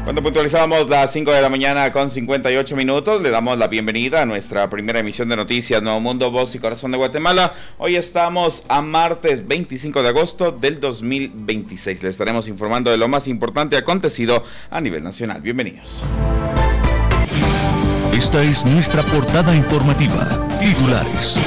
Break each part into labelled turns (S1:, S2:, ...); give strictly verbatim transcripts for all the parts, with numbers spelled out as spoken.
S1: Cuando puntualizamos las cinco de la mañana con cincuenta y ocho minutos, le damos la bienvenida a nuestra primera emisión de noticias Nuevo Mundo, Voz y Corazón de Guatemala. Hoy estamos a martes veinticinco de agosto del dos mil veintiséis. Le estaremos informando de lo más importante acontecido a nivel nacional. Bienvenidos.
S2: Esta es nuestra portada informativa. Titulares.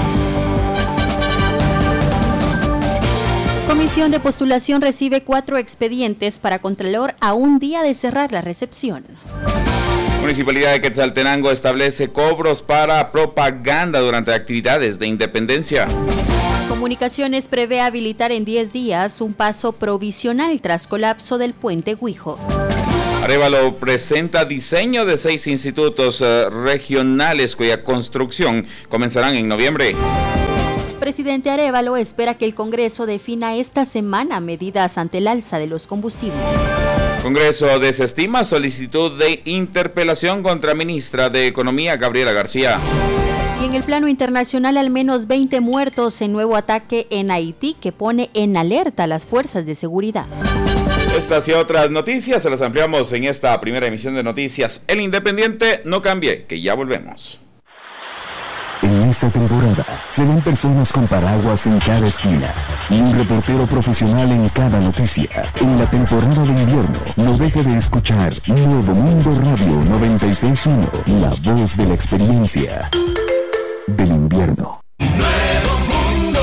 S3: Comisión de postulación recibe cuatro expedientes para Contralor a un día de cerrar la recepción.
S1: Municipalidad de Quetzaltenango establece cobros para propaganda durante actividades de independencia.
S3: Comunicaciones prevé habilitar en diez días un paso provisional tras colapso del puente Guijo.
S1: Arévalo presenta diseño de seis institutos uh, regionales cuya construcción comenzarán en noviembre.
S3: Presidente Arévalo espera que el Congreso defina esta semana medidas ante el alza de los combustibles.
S1: Congreso desestima solicitud de interpelación contra ministra de Economía Gabriela García.
S3: Y en el plano internacional, al menos veinte muertos en nuevo ataque en Haití que pone en alerta a las fuerzas de seguridad.
S1: Estas y otras noticias se las ampliamos en esta primera emisión de Noticias El Independiente. No cambie, que ya volvemos.
S2: En esta temporada se ven personas con paraguas en cada esquina y un reportero profesional en cada noticia. En la temporada de invierno, no deje de escuchar Nuevo Mundo Radio noventa y seis punto uno, la voz de la experiencia del invierno.
S4: Nuevo Mundo.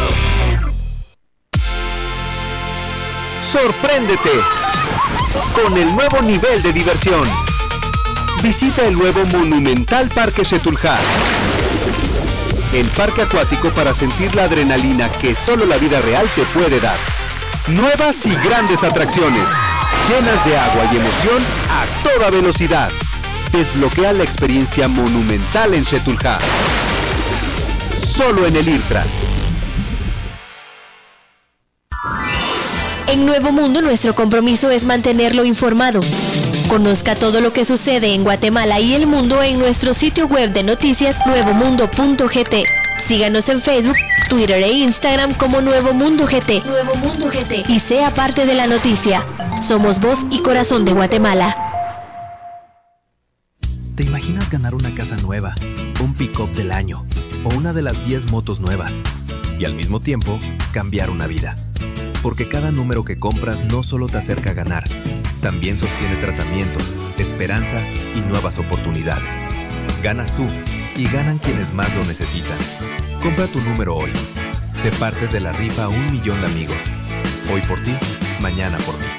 S4: Sorpréndete con el nuevo nivel de diversión. Visita el nuevo Monumental Parque Xetulhá, el parque acuático para sentir la adrenalina que solo la vida real te puede dar. Nuevas y grandes atracciones, llenas de agua y emoción a toda velocidad. Desbloquea la experiencia monumental en Xetulhá. Solo en el IRTRA.
S5: En Nuevo Mundo, nuestro compromiso es mantenerlo informado. Conozca todo lo que sucede en Guatemala y el mundo en nuestro sitio web de noticias nuevo mundo punto g t. Síganos en Facebook, Twitter e Instagram como Nuevo Mundo G T. Nuevo Mundo G T. Y sea parte de la noticia. Somos voz y corazón de Guatemala.
S6: ¿Te imaginas ganar una casa nueva, un pick-up del año o una de las diez motos nuevas? Y al mismo tiempo, cambiar una vida. Porque cada número que compras no solo te acerca a ganar, también sostiene tratamientos, esperanza y nuevas oportunidades. Ganas tú y ganan quienes más lo necesitan. Compra tu número hoy. Sé parte de la rifa a un millón de amigos. Hoy por ti, mañana por mí.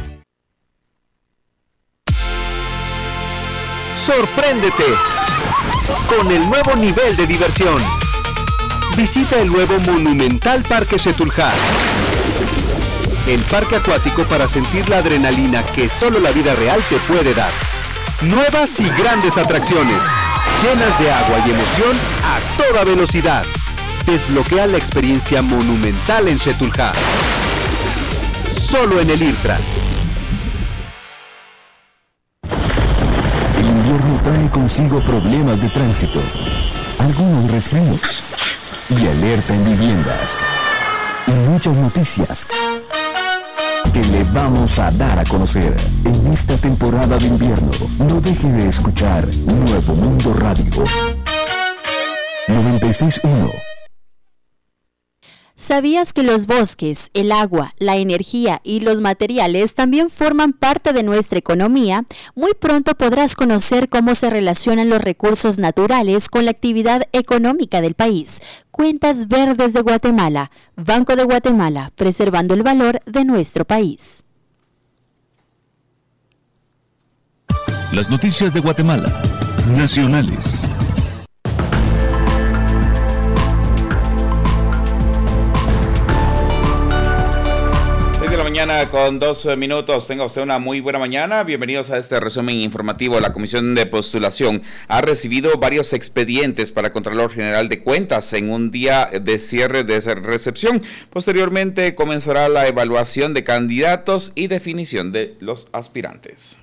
S4: Sorpréndete con el nuevo nivel de diversión. Visita el nuevo Monumental Parque Xetulhá, el parque acuático para sentir la adrenalina que solo la vida real te puede dar. Nuevas y grandes atracciones, llenas de agua y emoción a toda velocidad. Desbloquea la experiencia monumental en Xetulhá. Solo en el IRTRA.
S2: El invierno trae consigo problemas de tránsito, algunos resfríos y alerta en viviendas. Y muchas noticias que le vamos a dar a conocer en esta temporada de invierno. No deje de escuchar Nuevo Mundo Radio noventa y seis punto uno.
S3: ¿Sabías que los bosques, el agua, la energía y los materiales también forman parte de nuestra economía? Muy pronto podrás conocer cómo se relacionan los recursos naturales con la actividad económica del país. Cuentas Verdes de Guatemala, Banco de Guatemala, preservando el valor de nuestro país.
S2: Las noticias de Guatemala, nacionales.
S1: De la mañana con dos minutos. Tenga usted una muy buena mañana. Bienvenidos a este resumen informativo. La Comisión de Postulación ha recibido varios expedientes para Contralor General de Cuentas en un día de cierre de esa recepción. Posteriormente comenzará la evaluación de candidatos y definición de los aspirantes.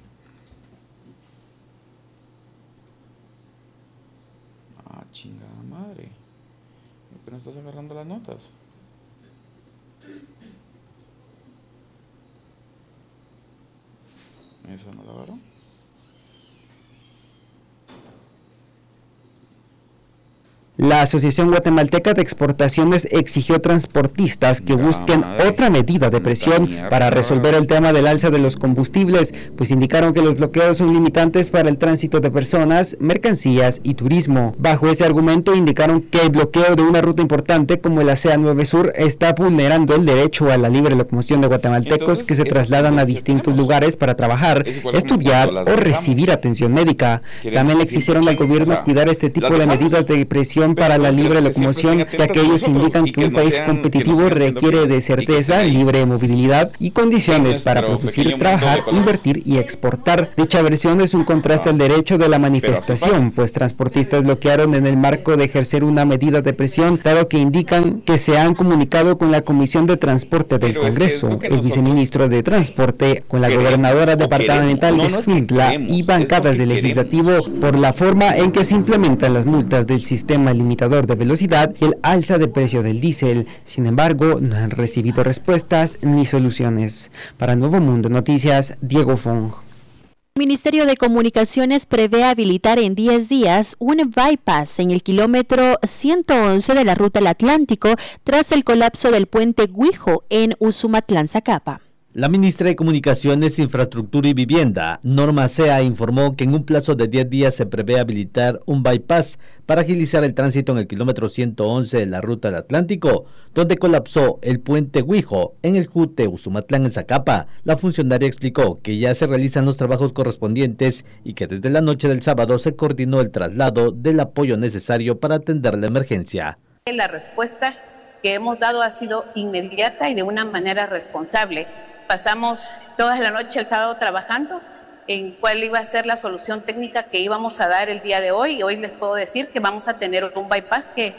S1: Ah, chingada madre. ¿Por qué no estás agarrando las notas? Esa no la agarró.
S7: La Asociación Guatemalteca de Exportaciones exigió a transportistas que busquen otra medida de presión para resolver el tema del alza de los combustibles, pues indicaron que los bloqueos son limitantes para el tránsito de personas, mercancías y turismo. Bajo ese argumento indicaron que el bloqueo de una ruta importante como la C A nueve Sur está vulnerando el derecho a la libre locomoción de guatemaltecos Entonces, que se trasladan a distintos lugares para trabajar, estudiar o recibir atención médica. También le exigieron al gobierno cuidar este tipo de medidas de presión para la libre locomoción, ya que ellos indican que un país competitivo requiere de certeza, libre movilidad y condiciones para producir, trabajar, invertir y exportar. Dicha versión es un contraste al derecho de la manifestación, pues transportistas bloquearon en el marco de ejercer una medida de presión, dado que indican que se han comunicado con la Comisión de Transporte del Congreso, el viceministro de Transporte, con la gobernadora departamental de Escuintla y bancadas del legislativo por la forma en que se implementan las multas del sistema limitador de velocidad y el alza de precio del diésel. Sin embargo, no han recibido respuestas ni soluciones. Para Nuevo Mundo Noticias, Diego Fong.
S3: El Ministerio de Comunicaciones prevé habilitar en diez días un bypass en el kilómetro ciento once de la ruta al Atlántico tras el colapso del puente Guijo en Usumatlán, Zacapa.
S8: La ministra de Comunicaciones, Infraestructura y Vivienda, Norma Sea, informó que en un plazo de diez días se prevé habilitar un bypass para agilizar el tránsito en el kilómetro ciento once de la ruta del Atlántico, donde colapsó el puente Guijo en el Jute Usumatlán en Zacapa. La funcionaria explicó que ya se realizan los trabajos correspondientes y que desde la noche del sábado se coordinó el traslado del apoyo necesario para atender la emergencia.
S9: La respuesta que hemos dado ha sido inmediata y de una manera responsable. Pasamos toda la noche el sábado trabajando en cuál iba a ser la solución técnica que íbamos a dar el día de hoy. Y hoy les puedo decir que vamos a tener un bypass que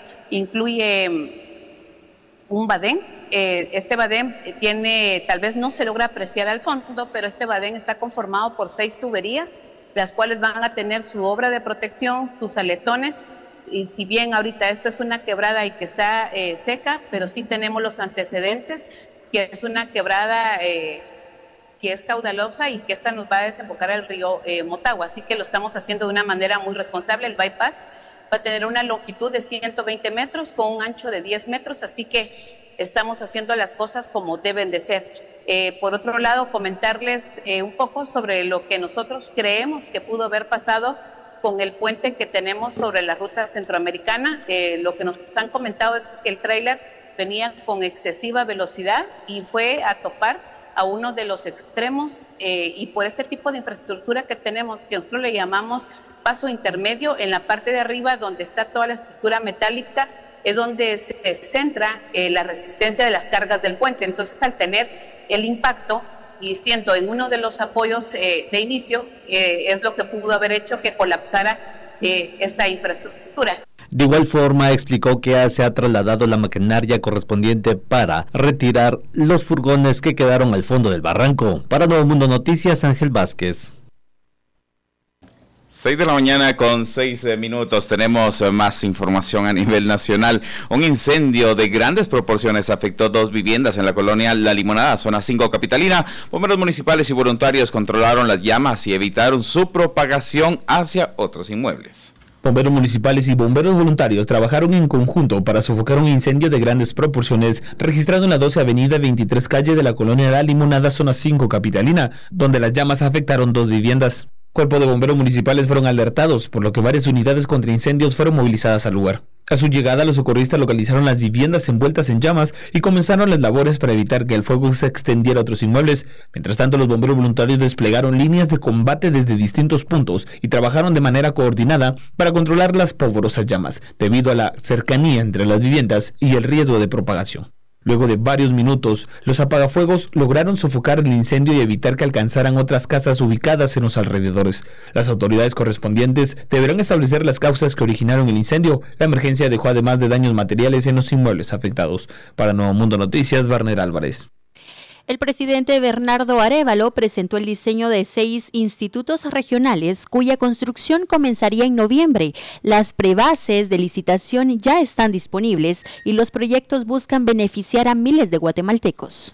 S9: incluye un badén. Eh, este badén tiene, tal vez no se logra apreciar al fondo, pero este badén está conformado por seis tuberías, las cuales van a tener su obra de protección, sus aletones. Y si bien ahorita esto es una quebrada y que está eh, seca, pero sí tenemos los antecedentes, que es una quebrada eh, que es caudalosa y que esta nos va a desembocar al río eh, Motagua. Así que lo estamos haciendo de una manera muy responsable. El bypass va a tener una longitud de ciento veinte metros con un ancho de diez metros, así que estamos haciendo las cosas como deben de ser. Eh, por otro lado, comentarles eh, un poco sobre lo que nosotros creemos que pudo haber pasado con el puente que tenemos sobre la ruta centroamericana. Eh, lo que nos han comentado es que el tráiler venía con excesiva velocidad y fue a topar a uno de los extremos eh, y por este tipo de infraestructura que tenemos, que nosotros le llamamos paso intermedio, en la parte de arriba donde está toda la estructura metálica es donde se centra eh, la resistencia de las cargas del puente. Entonces, al tener el impacto y siendo en uno de los apoyos eh, de inicio, eh, es lo que pudo haber hecho que colapsara eh, esta infraestructura.
S8: De igual forma, explicó que se ha trasladado la maquinaria correspondiente para retirar los furgones que quedaron al fondo del barranco. Para Nuevo Mundo Noticias, Ángel Vázquez.
S1: seis de la mañana con seis minutos. Tenemos más información a nivel nacional. Un incendio de grandes proporciones afectó dos viviendas en la colonia La Limonada, zona cinco capitalina. Bomberos municipales y voluntarios controlaron las llamas y evitaron su propagación hacia otros inmuebles.
S10: Bomberos municipales y bomberos voluntarios trabajaron en conjunto para sofocar un incendio de grandes proporciones registrado en la doce avenida veintitrés calle de la colonia La Limonada, zona cinco capitalina, donde las llamas afectaron dos viviendas. Cuerpo de bomberos municipales fueron alertados, por lo que varias unidades contra incendios fueron movilizadas al lugar. A su llegada, los socorristas localizaron las viviendas envueltas en llamas y comenzaron las labores para evitar que el fuego se extendiera a otros inmuebles. Mientras tanto, los bomberos voluntarios desplegaron líneas de combate desde distintos puntos y trabajaron de manera coordinada para controlar las pavorosas llamas, debido a la cercanía entre las viviendas y el riesgo de propagación. Luego de varios minutos, los apagafuegos lograron sofocar el incendio y evitar que alcanzaran otras casas ubicadas en los alrededores. Las autoridades correspondientes deberán establecer las causas que originaron el incendio. La emergencia dejó además de daños materiales en los inmuebles afectados. Para Nuevo Mundo Noticias, Warner Álvarez.
S3: El presidente Bernardo Arévalo presentó el diseño de seis institutos regionales cuya construcción comenzaría en noviembre. Las prebases de licitación ya están disponibles y los proyectos buscan beneficiar a miles de guatemaltecos.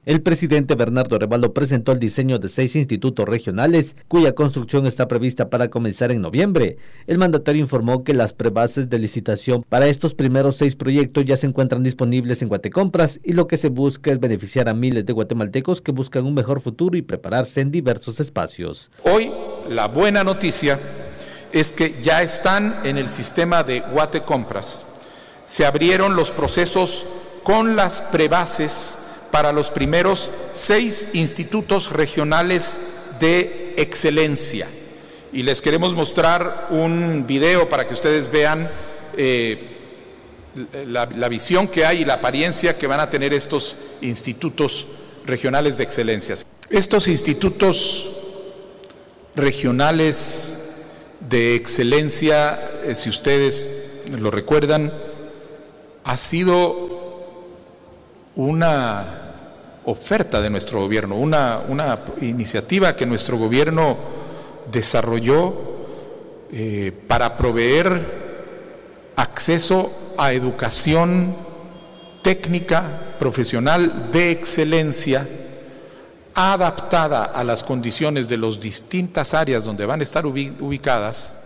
S8: El presidente Bernardo Arévalo presentó el diseño de seis institutos regionales, cuya construcción está prevista para comenzar en noviembre. El mandatario informó que las prebases de licitación para estos primeros seis proyectos ya se encuentran disponibles en Guatecompras y lo que se busca es beneficiar a miles de guatemaltecos que buscan un mejor futuro y prepararse en diversos espacios.
S11: Hoy, la buena noticia es que ya están en el sistema de Guatecompras. Se abrieron los procesos con las prebases para los primeros seis institutos regionales de excelencia. Y les queremos mostrar un video para que ustedes vean eh, la, la visión que hay y la apariencia que van a tener estos institutos regionales de excelencia. Estos institutos regionales de excelencia, eh, si ustedes lo recuerdan, ha sido una oferta de nuestro gobierno, una, una iniciativa que nuestro gobierno desarrolló eh, para proveer acceso a educación técnica, profesional de excelencia, adaptada a las condiciones de las distintas áreas donde van a estar ubicadas,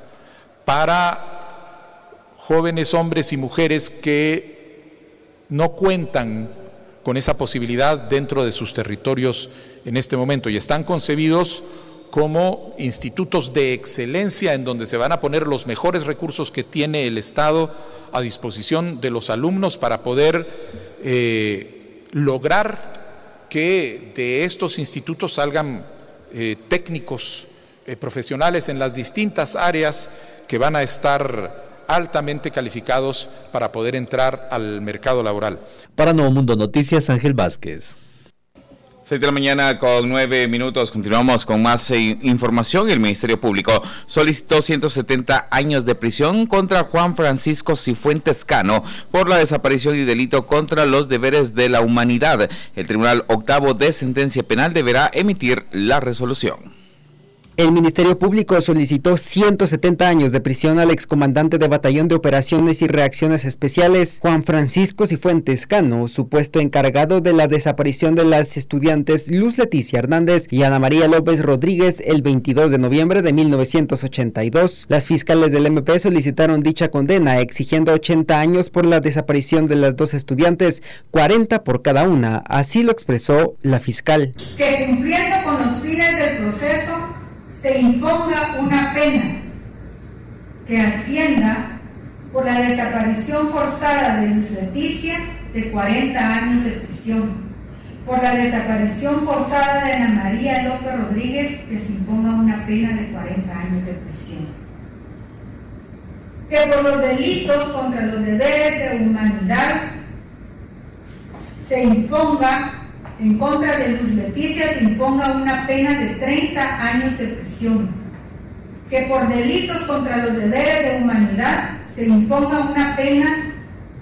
S11: para jóvenes hombres y mujeres que no cuentan con esa posibilidad dentro de sus territorios en este momento y están concebidos como institutos de excelencia en donde se van a poner los mejores recursos que tiene el Estado a disposición de los alumnos para poder eh, lograr que de estos institutos salgan eh, técnicos eh, profesionales en las distintas áreas que van a estar altamente calificados para poder entrar al mercado laboral.
S8: Para Nuevo Mundo Noticias, Ángel Vázquez.
S1: seis de la mañana con nueve minutos. Continuamos con más eh, información. El Ministerio Público solicitó ciento setenta años de prisión contra Juan Francisco Cifuentes Cano por la desaparición y delito contra los deberes de la humanidad. El Tribunal Octavo de Sentencia Penal deberá emitir la resolución.
S7: El Ministerio Público solicitó ciento setenta años de prisión al excomandante de Batallón de Operaciones y Reacciones Especiales, Juan Francisco Cifuentes Cano, supuesto encargado de la desaparición de las estudiantes Luz Leticia Hernández y Ana María López Rodríguez el veintidós de noviembre de mil novecientos ochenta y dos. Las fiscales del M P solicitaron dicha condena, exigiendo ochenta años por la desaparición de las dos estudiantes, cuarenta por cada una. Así lo expresó la fiscal.
S12: Que cumpliendo con los fines del proceso, se imponga una pena que ascienda por la desaparición forzada de Luz Leticia de cuarenta años de prisión, por la desaparición forzada de Ana María López Rodríguez, que se imponga una pena de cuarenta años de prisión, que por los delitos contra los deberes de humanidad se imponga en contra de Luz Leticia se imponga una pena de treinta años de prisión, que por delitos contra los deberes de humanidad se imponga una pena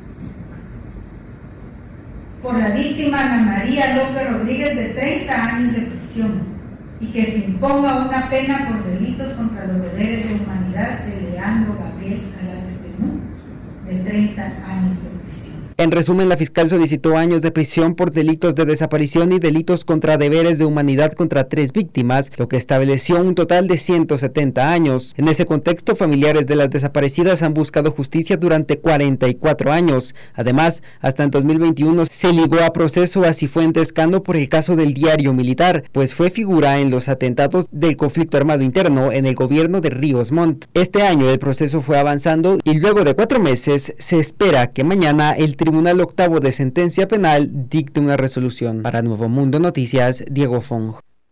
S12: por la víctima Ana María López Rodríguez de treinta años de prisión y que se imponga una pena por delitos contra los deberes de humanidad de Leandro Gabriel Calante Temú de treinta años de prisión.
S7: En resumen, la fiscal solicitó años de prisión por delitos de desaparición y delitos contra deberes de humanidad contra tres víctimas, lo que estableció un total de ciento setenta años. En ese contexto, familiares de las desaparecidas han buscado justicia durante cuarenta y cuatro años. Además, hasta en dos mil veintiuno se ligó a proceso a Cifuentes Cano por el caso del diario militar, pues fue figura en los atentados del conflicto armado interno en el gobierno de Ríos Montt. Este año el proceso fue avanzando y luego de cuatro meses se espera que mañana el Tribunal Octavo de Sentencia Penal dicte una resolución. Para Nuevo Mundo Noticias, Diego Fong.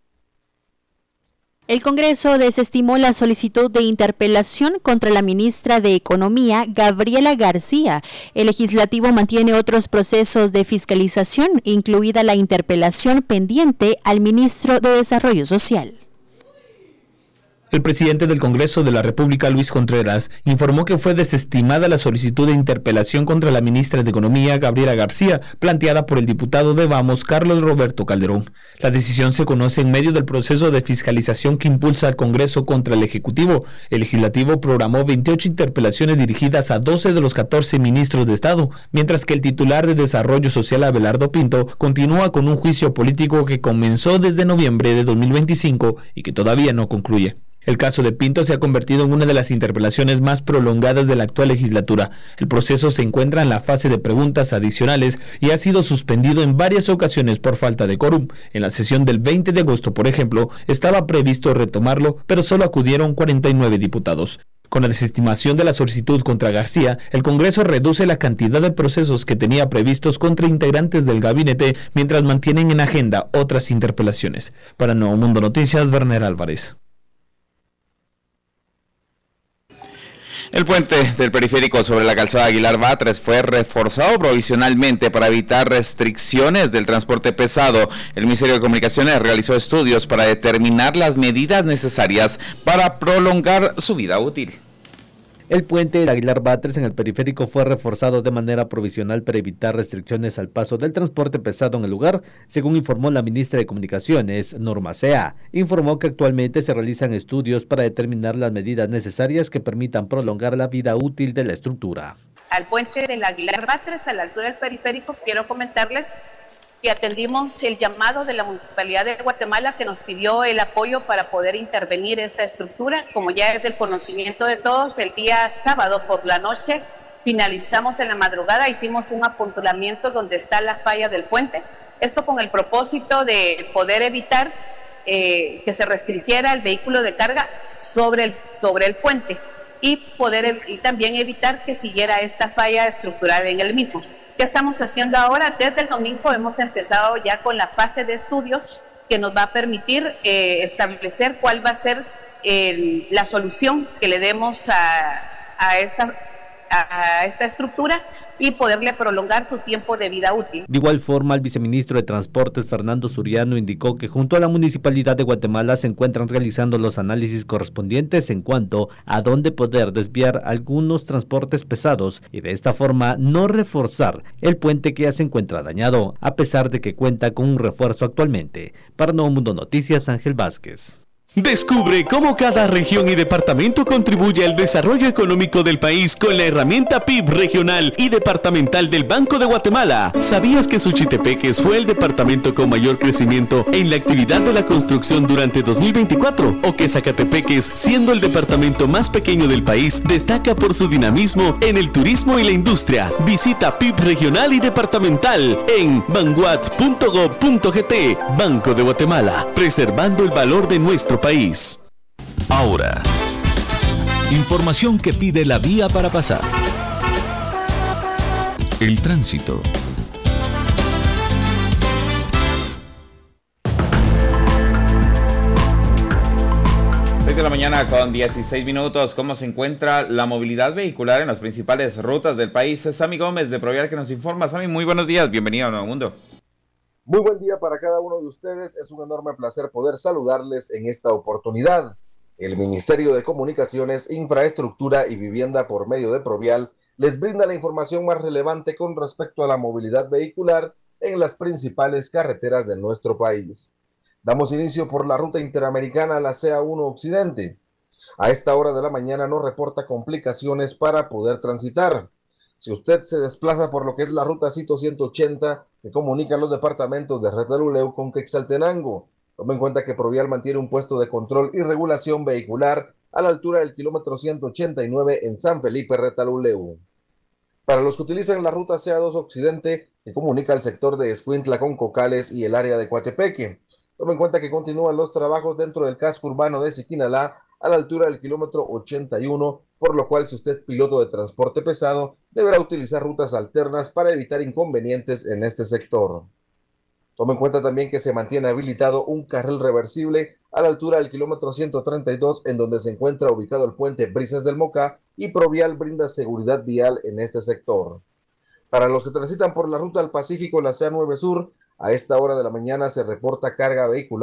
S3: El Congreso desestimó la solicitud de interpelación contra la ministra de Economía, Gabriela García. El legislativo mantiene otros procesos de fiscalización, incluida la interpelación pendiente al ministro de Desarrollo Social.
S10: El presidente del Congreso de la República, Luis Contreras, informó que fue desestimada la solicitud de interpelación contra la ministra de Economía, Gabriela García, planteada por el diputado de Vamos, Carlos Roberto Calderón. La decisión se conoce en medio del proceso de fiscalización que impulsa el Congreso contra el Ejecutivo. El Legislativo programó veintiocho interpelaciones dirigidas a doce de los catorce ministros de Estado, mientras que el titular de Desarrollo Social, Abelardo Pinto, continúa con un juicio político que comenzó desde noviembre de dos mil veinticinco y que todavía no concluye. El caso de Pinto se ha convertido en una de las interpelaciones más prolongadas de la actual legislatura. El proceso se encuentra en la fase de preguntas adicionales y ha sido suspendido en varias ocasiones por falta de quórum. En la sesión del veinte de agosto, por ejemplo, estaba previsto retomarlo, pero solo acudieron cuarenta y nueve diputados. Con la desestimación de la solicitud contra García, el Congreso reduce la cantidad de procesos que tenía previstos contra integrantes del gabinete, mientras mantienen en agenda otras interpelaciones. Para Nuevo Mundo Noticias, Werner Álvarez.
S1: El puente del periférico sobre la calzada Aguilar Batres fue reforzado provisionalmente para evitar restricciones del transporte pesado. El Ministerio de Comunicaciones realizó estudios para determinar las medidas necesarias para prolongar su vida útil.
S8: El puente del Aguilar Batres en el periférico fue reforzado de manera provisional para evitar restricciones al paso del transporte pesado en el lugar, según informó la ministra de Comunicaciones, Norma Sea. Informó que actualmente se realizan estudios para determinar las medidas necesarias que permitan prolongar la vida útil de la estructura.
S9: Al puente del Aguilar Batres, a la altura del periférico, quiero comentarles que atendimos el llamado de la Municipalidad de Guatemala, que nos pidió el apoyo para poder intervenir esta estructura. Como ya es del conocimiento de todos, el día sábado por la noche finalizamos en la madrugada, hicimos un apuntamiento donde está la falla del puente. Esto con el propósito de poder evitar eh, que se restringiera el vehículo de carga sobre el, sobre el puente y poder y también evitar que siguiera esta falla estructural en el mismo. ¿Qué estamos haciendo ahora? Desde el domingo hemos empezado ya con la fase de estudios que nos va a permitir eh, establecer cuál va a ser eh, la solución que le demos a, a, esta, a, a esta estructura y poderle prolongar su tiempo de vida útil.
S8: De igual forma, el viceministro de Transportes, Fernando Suriano, indicó que junto a la Municipalidad de Guatemala se encuentran realizando los análisis correspondientes en cuanto a dónde poder desviar algunos transportes pesados y de esta forma no reforzar el puente que ya se encuentra dañado, a pesar de que cuenta con un refuerzo actualmente. Para Nuevo Mundo Noticias, Ángel Vázquez.
S13: Descubre cómo cada región y departamento contribuye al desarrollo económico del país con la herramienta P I B regional y departamental del Banco de Guatemala. ¿Sabías que Suchitepeques fue el departamento con mayor crecimiento en la actividad de la construcción durante dos mil veinticuatro? ¿O que Zacatepeques, siendo el departamento más pequeño del país, destaca por su dinamismo en el turismo y la industria? Visita P I B regional y departamental en banguat punto gob punto gt. Banco de Guatemala, preservando el valor de nuestro país. país.
S2: Ahora, información que pide la vía para pasar. El tránsito.
S1: seis de la mañana con dieciséis minutos. ¿Cómo se encuentra la movilidad vehicular en las principales rutas del país? Es Sammy Gómez de Provial que nos informa. Sammy, muy buenos días. Bienvenido a Nuevo Mundo.
S14: Muy buen día para cada uno de ustedes. Es un enorme placer poder saludarles en esta oportunidad. El Ministerio de Comunicaciones, Infraestructura y Vivienda por medio de Provial les brinda la información más relevante con respecto a la movilidad vehicular en las principales carreteras de nuestro país. Damos inicio por la ruta interamericana, la C A uno Occidente. A esta hora de la mañana no reporta complicaciones para poder transitar. Si usted se desplaza por lo que es la ruta Cito ciento ochenta, que comunica los departamentos de Retaluleu con Quetzaltenango, tome en cuenta que Provial mantiene un puesto de control y regulación vehicular a la altura del kilómetro ciento ochenta y nueve en San Felipe, Retaluleu. Para los que utilizan la ruta C A dos Occidente, que comunica el sector de Escuintla con Cocales y el área de Coatepeque, tome en cuenta que continúan los trabajos dentro del casco urbano de Siquinalá a la altura del kilómetro ochenta y uno, por lo cual si usted es piloto de transporte pesado, deberá utilizar rutas alternas para evitar inconvenientes en este sector. Tome en cuenta también que se mantiene habilitado un carril reversible a la altura del kilómetro ciento treinta y dos, en donde se encuentra ubicado el puente Brisas del Moca, y Provial brinda seguridad vial en este sector. Para los que transitan por la ruta del Pacífico, la C A nueve Sur, a esta hora de la mañana se reporta carga vehicular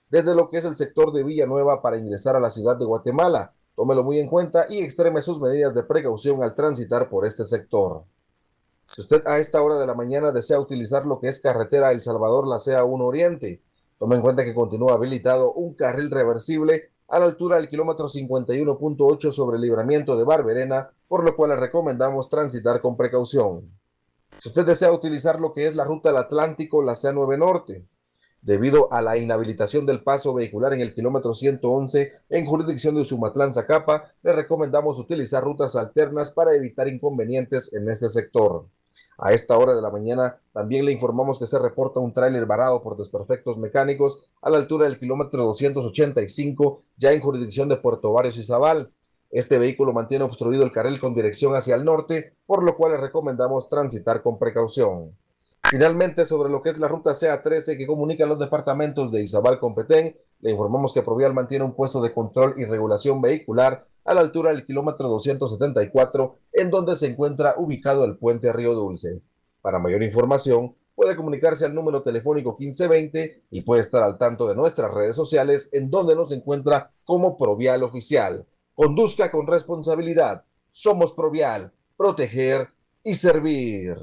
S14: desde lo que es el sector de Villanueva para ingresar a la ciudad de Guatemala. Tómelo muy en cuenta y extreme sus medidas de precaución al transitar por este sector. Si usted a esta hora de la mañana desea utilizar lo que es carretera El Salvador-La C A uno Oriente, tome en cuenta que continúa habilitado un carril reversible a la altura del kilómetro cincuenta y uno punto ocho sobre el libramiento de Barberena, por lo cual le recomendamos transitar con precaución. Si usted desea utilizar lo que es la ruta del Atlántico, la C A nueve Norte, debido a la inhabilitación del paso vehicular en el kilómetro ciento once en jurisdicción de Usumatlán-Zacapa, le recomendamos utilizar rutas alternas para evitar inconvenientes en ese sector. A esta hora de la mañana también le informamos que se reporta un tráiler varado por desperfectos mecánicos a la altura del kilómetro doscientos ochenta y cinco, ya en jurisdicción de Puerto Barrios y Zabal. Este vehículo mantiene obstruido el carril con dirección hacia el norte, por lo cual le recomendamos transitar con precaución. Finalmente, sobre lo que es la ruta C A trece que comunica los departamentos de Izabal con Petén, le informamos que Provial mantiene un puesto de control y regulación vehicular a la altura del kilómetro doscientos setenta y cuatro, en donde se encuentra ubicado el puente Río Dulce. Para mayor información, puede comunicarse al número telefónico quince veinte y puede estar al tanto de nuestras redes sociales, en donde nos encuentra como Provial Oficial. Conduzca con responsabilidad. Somos Provial, proteger y servir.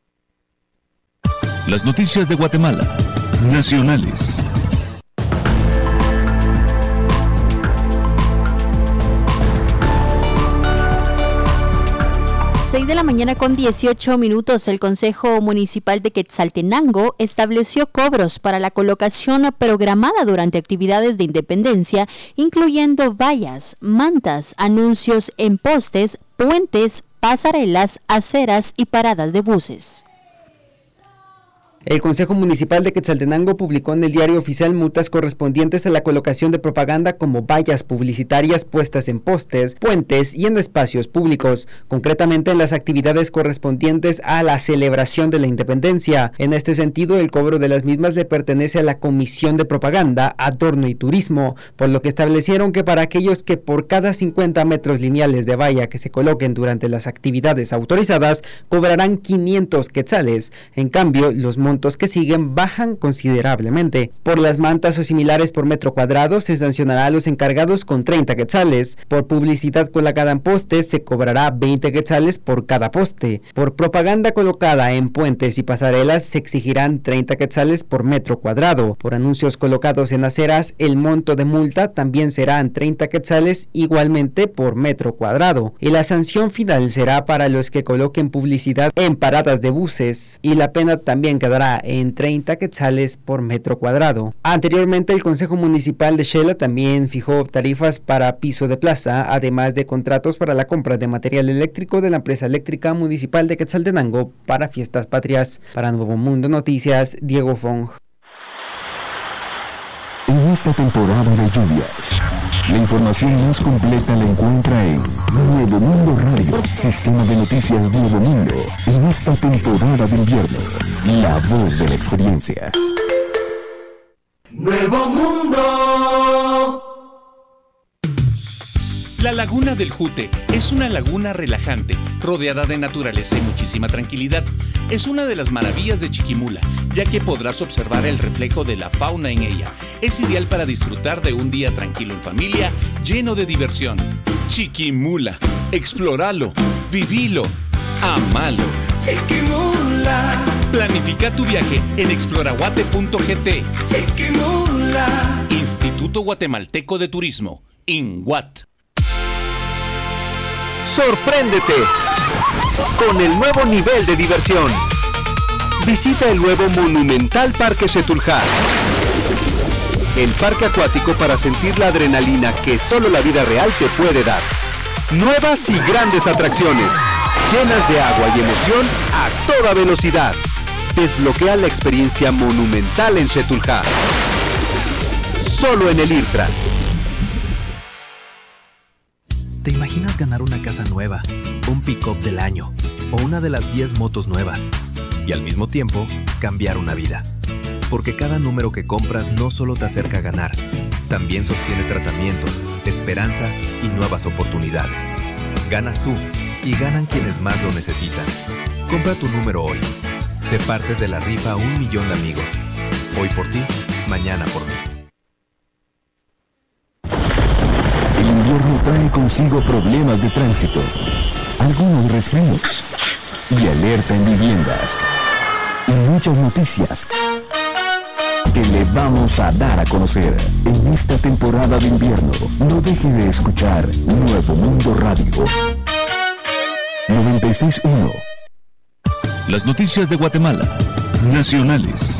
S2: Las noticias de Guatemala, nacionales.
S3: seis de la mañana con dieciocho minutos, el Consejo Municipal de Quetzaltenango estableció cobros para la colocación programada durante actividades de independencia, incluyendo vallas, mantas, anuncios en postes, puentes, pasarelas, aceras y paradas de buses.
S7: El Consejo Municipal de Quetzaltenango publicó en el Diario Oficial multas correspondientes a la colocación de propaganda como vallas publicitarias puestas en postes, puentes y en espacios públicos, concretamente en las actividades correspondientes a la celebración de la independencia. En este sentido, el cobro de las mismas le pertenece a la Comisión de Propaganda, Adorno y Turismo, por lo que establecieron que para aquellos que por cada cincuenta metros lineales de valla que se coloquen durante las actividades autorizadas, cobrarán quinientos quetzales. En cambio, los montos que siguen bajan considerablemente. Por las mantas o similares por metro cuadrado se sancionará a los encargados con treinta quetzales. Por publicidad colocada en postes se cobrará veinte quetzales por cada poste. Por propaganda colocada en puentes y pasarelas se exigirán treinta quetzales por metro cuadrado. Por anuncios colocados en aceras, el monto de multa también serán treinta quetzales igualmente por metro cuadrado. Y la sanción final será para los que coloquen publicidad en paradas de buses. Y la pena también quedará en treinta quetzales por metro cuadrado. Anteriormente, el Consejo Municipal de Xela también fijó tarifas para piso de plaza, además de contratos para la compra de material eléctrico de la empresa eléctrica municipal de Quetzaltenango para fiestas patrias. Para Nuevo Mundo Noticias, Diego Fong.
S2: En esta temporada de lluvias, la información más completa la encuentra en Nuevo Mundo Radio, sistema de noticias Nuevo Mundo. En esta temporada de invierno, la voz de la experiencia.
S15: Nuevo Mundo.
S16: La Laguna del Jute es una laguna relajante, rodeada de naturaleza y muchísima tranquilidad. Es una de las maravillas de Chiquimula, ya que podrás observar el reflejo de la fauna en ella. Es ideal para disfrutar de un día tranquilo en familia, lleno de diversión. Chiquimula, explóralo, vivilo, amalo.
S15: Chiquimula.
S16: Planifica tu viaje en exploraguate punto gt.
S15: Chiquimula.
S16: Instituto Guatemalteco de Turismo, INGUAT.
S4: ¡Sorpréndete con el nuevo nivel de diversión! Visita el nuevo Monumental Parque Xetulhá, el parque acuático para sentir la adrenalina que solo la vida real te puede dar. Nuevas y grandes atracciones, llenas de agua y emoción a toda velocidad. Desbloquea la experiencia monumental en Xetulhá. Solo en el IRTRA.
S6: ¿Te imaginas ganar una casa nueva, un pick-up del año o una de las diez motos nuevas y al mismo tiempo cambiar una vida? Porque cada número que compras no solo te acerca a ganar, también sostiene tratamientos, esperanza y nuevas oportunidades. Ganas tú y ganan quienes más lo necesitan. Compra tu número hoy. Sé parte de la rifa Un Millón de Amigos. Hoy por ti, mañana por mí.
S2: consigo problemas de tránsito, algunos resfríos y alerta en viviendas. Y muchas noticias que le vamos a dar a conocer en esta temporada de invierno. No deje de escuchar Nuevo Mundo Radio noventa y seis punto uno. Las noticias de Guatemala, nacionales.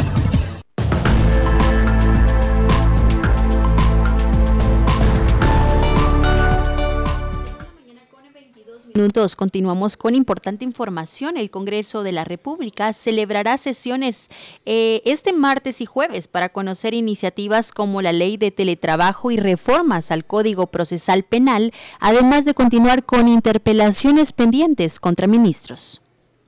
S3: Minutos. Continuamos con importante información. El Congreso de la República celebrará sesiones eh, este martes y jueves para conocer iniciativas como la ley de teletrabajo y reformas al Código Procesal Penal, además de continuar con interpelaciones pendientes contra ministros.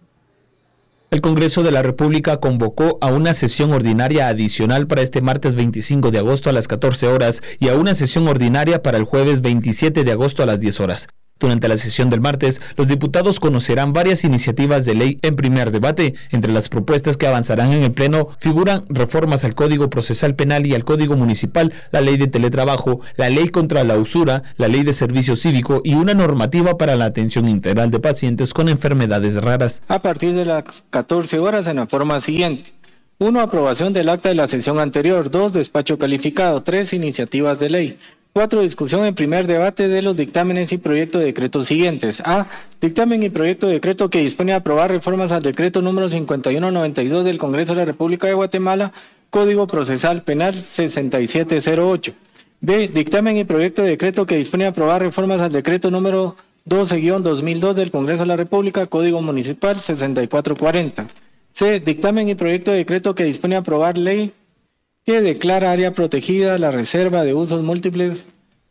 S10: El Congreso de la República convocó a una sesión ordinaria adicional para este martes veinticinco de agosto a las catorce horas y a una sesión ordinaria para el jueves veintisiete de agosto a las diez horas. Durante la sesión del martes, los diputados conocerán varias iniciativas de ley en primer debate. Entre las propuestas que avanzarán en el Pleno figuran reformas al Código Procesal Penal y al Código Municipal, la ley de teletrabajo, la ley contra la usura, la ley de servicio cívico y una normativa para la atención integral de pacientes con enfermedades raras.
S17: A partir de las catorce horas en la forma siguiente. uno. Aprobación del acta de la sesión anterior. dos. Despacho calificado. tres. Iniciativas de ley. cuatro. Discusión en primer debate de los dictámenes y proyectos de decretos siguientes. A. Dictamen y proyecto de decreto que dispone a aprobar reformas al decreto número cincuenta y uno noventa y dos del Congreso de la República de Guatemala, Código Procesal Penal sesenta y siete cero ocho. B. Dictamen y proyecto de decreto que dispone a aprobar reformas al decreto número doce guión dos mil dos del Congreso de la República, Código Municipal sesenta y cuatro cuarenta. C. Dictamen y proyecto de decreto que dispone a aprobar ley que declara área protegida la reserva de usos múltiples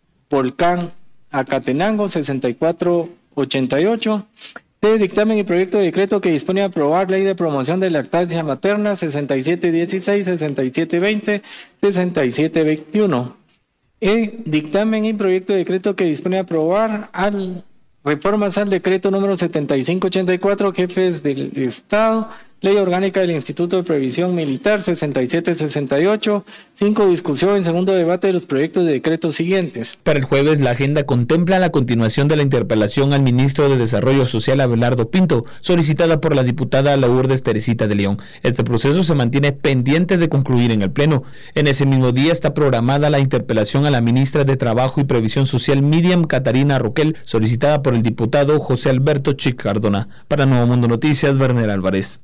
S17: Volcán Acatenango sesenta y cuatro ochenta y ocho. C. Dictamen y proyecto de decreto que dispone a aprobar ley de promoción de lactancia materna sesenta y siete dieciséis, sesenta y siete veinte, sesenta y siete veintiuno. E. Dictamen y proyecto de decreto que dispone a aprobar al, reformas al decreto número setenta y cinco ochenta y cuatro, jefes del Estado, Ley Orgánica del Instituto de Previsión Militar sesenta y siete sesenta y ocho. cinco. Discusión en segundo debate de los proyectos de decretos siguientes.
S10: Para el jueves, la agenda contempla la continuación de la interpelación al ministro de Desarrollo Social, Abelardo Pinto, solicitada por la diputada Lourdes Teresita de León. Este proceso se mantiene pendiente de concluir en el Pleno. En ese mismo día está programada la interpelación a la ministra de Trabajo y Previsión Social, Miriam Catarina Roquel, solicitada por el diputado José Alberto Chic Cardona. Para Nuevo Mundo Noticias, Werner Álvarez.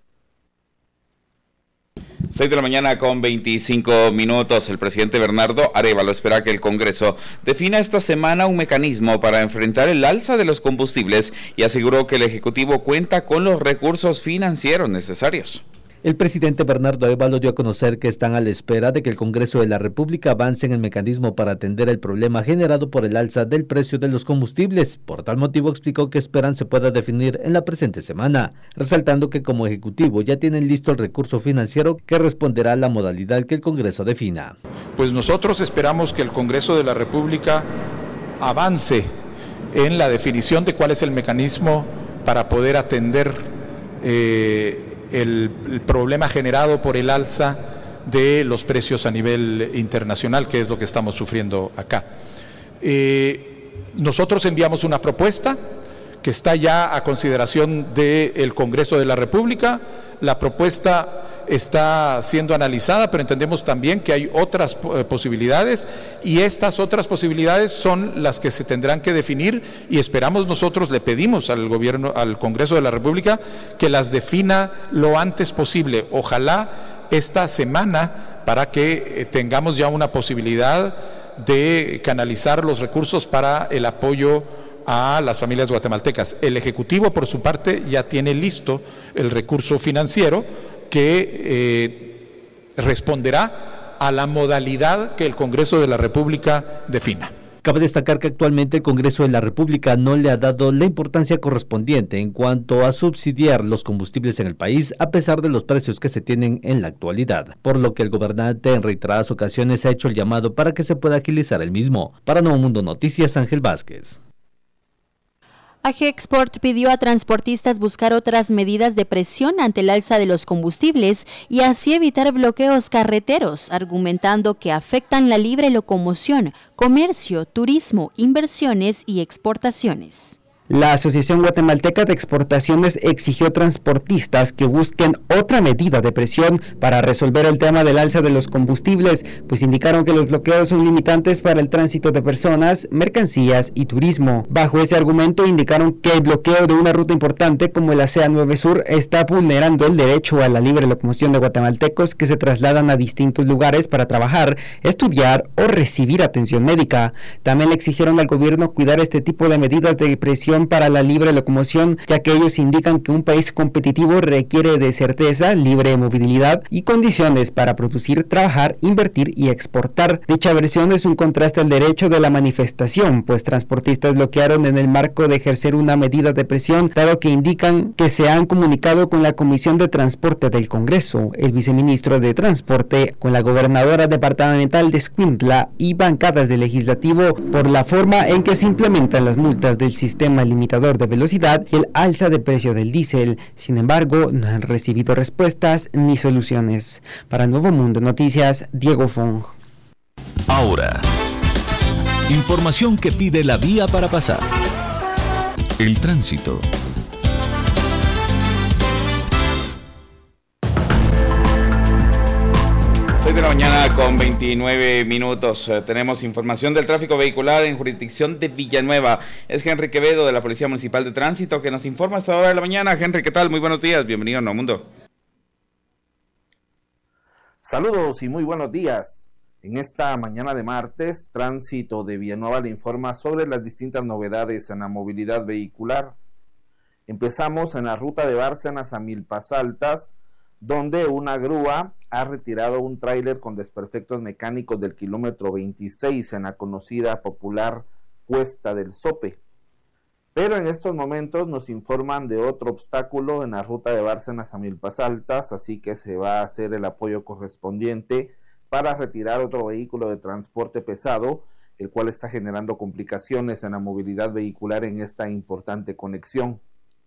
S1: seis de la mañana con veinticinco minutos. El presidente Bernardo Arévalo espera que el Congreso defina esta semana un mecanismo para enfrentar el alza de los combustibles y aseguró que el Ejecutivo cuenta con los recursos financieros necesarios.
S8: El presidente Bernardo Arévalo dio a conocer que están a la espera de que el Congreso de la República avance en el mecanismo para atender el problema generado por el alza del precio de los combustibles. Por tal motivo explicó que esperan se pueda definir en la presente semana, resaltando que como Ejecutivo ya tienen listo el recurso financiero que responderá a la modalidad que el Congreso defina.
S11: Pues nosotros esperamos que el Congreso de la República avance en la definición de cuál es el mecanismo para poder atender eh, El, el problema generado por el alza de los precios a nivel internacional, que es lo que estamos sufriendo acá. Eh, nosotros enviamos una propuesta que está ya a consideración del Congreso de la República. La propuesta está siendo analizada, pero entendemos también que hay otras eh, posibilidades y estas otras posibilidades son las que se tendrán que definir y esperamos nosotros, le pedimos al gobierno, al Congreso de la República que las defina lo antes posible, ojalá esta semana, para que eh, tengamos ya una posibilidad de canalizar los recursos para el apoyo a las familias guatemaltecas. El Ejecutivo, por su parte, ya tiene listo el recurso financiero que eh, responderá a la modalidad que el Congreso de la República defina.
S8: Cabe destacar que actualmente el Congreso de la República no le ha dado la importancia correspondiente en cuanto a subsidiar los combustibles en el país, a pesar de los precios que se tienen en la actualidad, por lo que el gobernante en reiteradas ocasiones ha hecho el llamado para que se pueda agilizar el mismo. Para Nuevo Mundo Noticias, Ángel Vázquez.
S3: Agexport pidió a transportistas buscar otras medidas de presión ante el alza de los combustibles y así evitar bloqueos carreteros, argumentando que afectan la libre locomoción, comercio, turismo, inversiones y exportaciones.
S7: La Asociación Guatemalteca de Exportaciones exigió a transportistas que busquen otra medida de presión para resolver el tema del alza de los combustibles, pues indicaron que los bloqueos son limitantes para el tránsito de personas, mercancías y turismo. Bajo ese argumento indicaron que el bloqueo de una ruta importante como el A C E A nueve Sur está vulnerando el derecho a la libre locomoción de guatemaltecos que se trasladan a distintos lugares para trabajar, estudiar o recibir atención médica. También le exigieron al gobierno cuidar este tipo de medidas de presión para la libre locomoción, ya que ellos indican que un país competitivo requiere de certeza, libre movilidad y condiciones para producir, trabajar, invertir y exportar. Dicha versión es un contraste al derecho de la manifestación, pues transportistas bloquearon en el marco de ejercer una medida de presión, dado que indican que se han comunicado con la Comisión de Transporte del Congreso, el viceministro de Transporte, con la gobernadora departamental de Escuintla y bancadas del legislativo por la forma en que se implementan las multas del sistema limitador de velocidad y el alza de precio del diésel. Sin embargo, no han recibido respuestas ni soluciones. Para Nuevo Mundo Noticias, Diego Fong.
S2: Ahora, información que pide la vía para pasar. El tránsito.
S1: seis de la mañana con veintinueve minutos. Eh, tenemos información del tráfico vehicular en jurisdicción de Villanueva. Es Henry Quevedo de la Policía Municipal de Tránsito que nos informa a esta hora de la mañana. Henry, ¿qué tal? Muy buenos días. Bienvenido a Nuevo Mundo.
S18: Saludos y muy buenos días. En esta mañana de martes, Tránsito de Villanueva le informa sobre las distintas novedades en la movilidad vehicular. Empezamos en la ruta de Bárcenas a Milpas Altas, donde una grúa ha retirado un tráiler con desperfectos mecánicos del kilómetro veintiséis en la conocida popular Cuesta del Sope. Pero en estos momentos nos informan de otro obstáculo en la ruta de Bárcenas a Milpas Altas, así que se va a hacer el apoyo correspondiente para retirar otro vehículo de transporte pesado, el cual está generando complicaciones en la movilidad vehicular en esta importante conexión.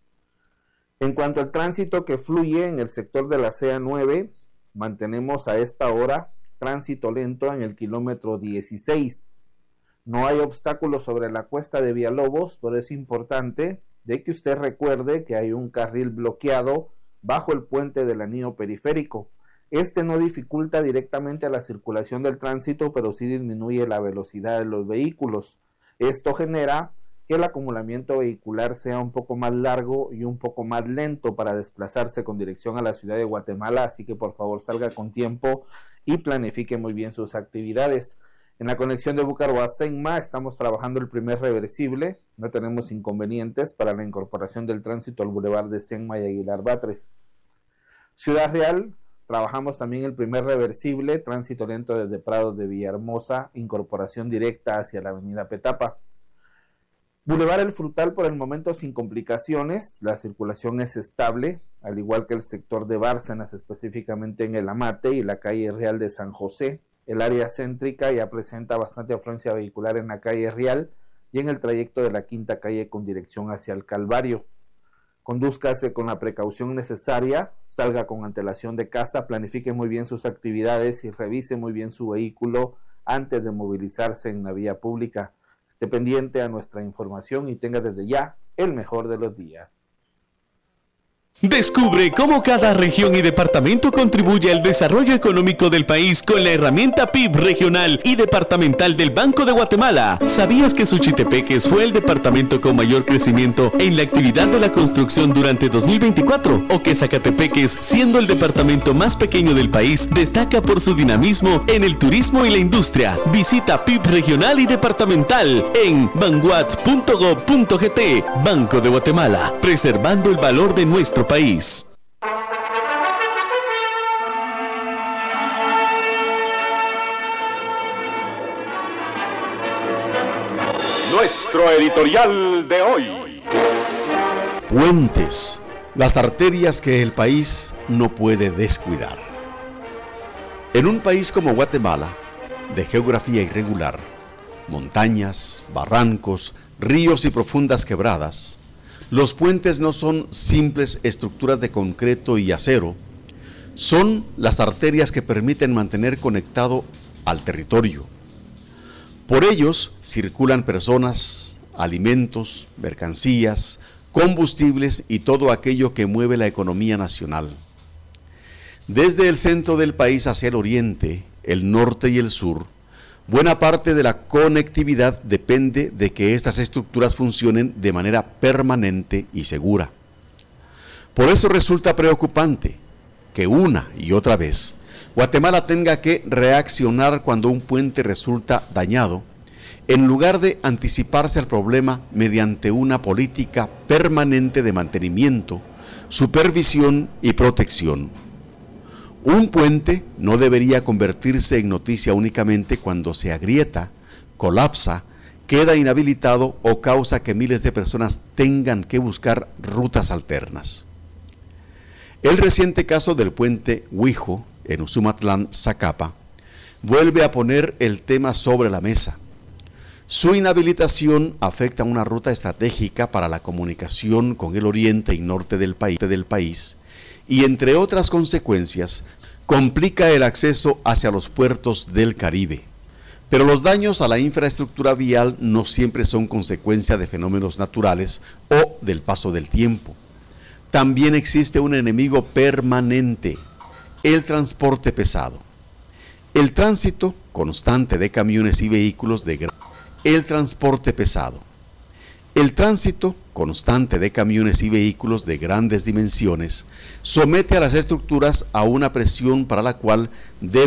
S18: En cuanto al tránsito que fluye en el sector de la C E A nueve, mantenemos a esta hora tránsito lento en el kilómetro dieciséis. No hay obstáculos sobre la cuesta de Villalobos, pero es importante de que usted recuerde que hay un carril bloqueado bajo el puente del anillo periférico. Este no dificulta directamente la circulación del tránsito, pero sí disminuye la velocidad de los vehículos. Esto genera que el acumulamiento vehicular sea un poco más largo y un poco más lento para desplazarse con dirección a la ciudad de Guatemala, así que por favor salga con tiempo y planifique muy bien sus actividades. En la conexión de Bucarbo a Senma estamos trabajando el primer reversible, no tenemos inconvenientes para la incorporación del tránsito al bulevar de Senma y Aguilar Batres. Ciudad Real, trabajamos también el primer reversible, tránsito lento desde Prados de Villahermosa, incorporación directa hacia la avenida Petapa. Boulevard El Frutal por el momento sin complicaciones, la circulación es estable, al igual que el sector de Bárcenas, específicamente en el Amate y la calle Real de San José. El área céntrica ya presenta bastante afluencia vehicular en la calle Real y en el trayecto de la quinta calle con dirección hacia el Calvario. Condúzcase con la precaución necesaria, salga con antelación de casa, planifique muy bien sus actividades y revise muy bien su vehículo antes de movilizarse en la vía pública. Esté pendiente a nuestra información y tenga desde ya el mejor de los días.
S13: Descubre cómo cada región y departamento contribuye al desarrollo económico del país con la herramienta P I B regional y departamental del Banco de Guatemala. ¿Sabías que Suchitepeques fue el departamento con mayor crecimiento en la actividad de la construcción durante dos mil veinticuatro? ¿O que Zacatepeques, siendo el departamento más pequeño del país, destaca por su dinamismo en el turismo y la industria? Visita P I B regional y departamental en banguat punto gob punto gt. Banco de Guatemala, preservando el valor de nuestro país.
S19: Nuestro editorial de hoy. Puentes, las arterias que el país no puede descuidar. En un país como Guatemala, de geografía irregular, montañas, barrancos, ríos y profundas quebradas, Los puentes no son simples estructuras de concreto y acero, son las arterias que permiten mantener conectado al territorio. Por ellos circulan personas, alimentos, mercancías, combustibles y todo aquello que mueve la economía nacional. Desde el centro del país hacia el oriente, el norte y el sur, buena parte de la conectividad depende de que estas estructuras funcionen de manera permanente y segura. Por eso resulta preocupante que una y otra vez Guatemala tenga que reaccionar cuando un puente resulta dañado, en lugar de anticiparse al problema mediante una política permanente de mantenimiento, supervisión y protección. Un puente no debería convertirse en noticia únicamente cuando se agrieta, colapsa, queda inhabilitado o causa que miles de personas tengan que buscar rutas alternas. El reciente caso del puente Huijo en Usumatlán, Zacapa, vuelve a poner el tema sobre la mesa. Su inhabilitación afecta una ruta estratégica para la comunicación con el oriente y norte del país, del país y, entre otras consecuencias, complica el acceso hacia los puertos del Caribe. Pero los daños a la infraestructura vial no siempre son consecuencia de fenómenos naturales o del paso del tiempo. También existe un enemigo permanente, el transporte pesado. El tránsito constante de camiones y vehículos de gran... El transporte pesado. El tránsito constante de camiones y vehículos de grandes dimensiones somete a las estructuras a una presión para la cual debe